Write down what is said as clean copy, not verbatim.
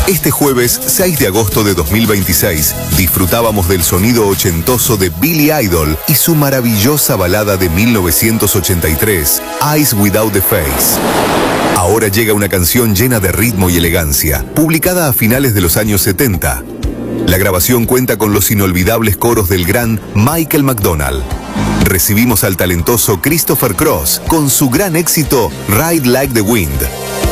Este jueves 6 de agosto de 2026 disfrutábamos del sonido ochentoso de Billy Idol y su maravillosa balada de 1983, Eyes Without the Face. Ahora llega una canción llena de ritmo y elegancia, publicada a finales de los años 70. La grabación cuenta con los inolvidables coros del gran Michael McDonald. Recibimos al talentoso Christopher Cross con su gran éxito Ride Like the Wind.